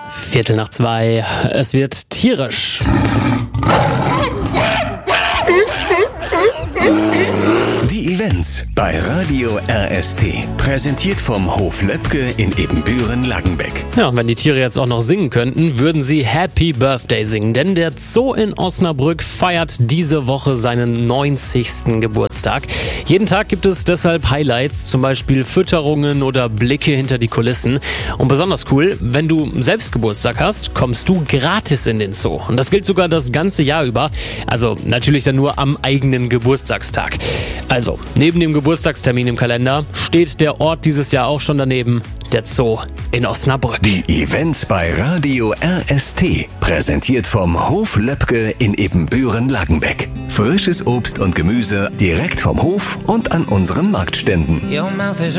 2:15. Es wird tierisch. Die Events bei Radio RST. Präsentiert vom Hof Löbke in Ebenbüren-Langenbeck. Ja, und wenn die Tiere jetzt auch noch singen könnten, würden sie Happy Birthday singen. Denn der Zoo in Osnabrück feiert diese Woche seinen 90. Geburtstag. Jeden Tag gibt es deshalb Highlights, zum Beispiel Fütterungen oder Blicke hinter die Kulissen. Und besonders cool, wenn du selbst Geburtstag hast, kommst du gratis in den Zoo. Und das gilt sogar das ganze Jahr über. Also natürlich dann nur am eigenen Geburtstagstag. Also, neben dem Geburtstagstermin im Kalender steht der Ort dieses Jahr auch schon daneben, der Zoo in Osnabrück. Die Events bei Radio RST. Präsentiert vom Hof Löbke in Ebenbüren-Langenbeck. Frisches Obst und Gemüse direkt vom Hof und an unseren Marktständen.